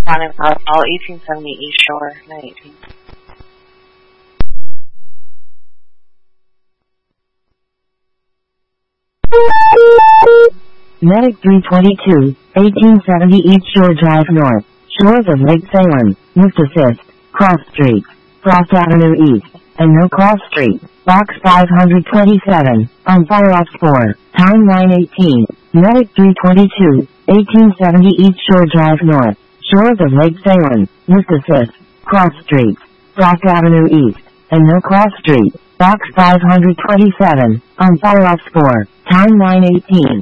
County House, all 1870 East Shore, 918. Medic 322, 1870 East Shore Drive North, shores of Lake Salem, with assist, Cross Street, Frost Avenue East, and No Cross Street, Box 527, on Fire Ops 4, time 918. Medic 322, 1870 East Shore Drive North, shores of Lake Salem, with assist, Cross Street, Frost Avenue East, and No Cross Street, Box 527, on Fire Ops 4, time 918.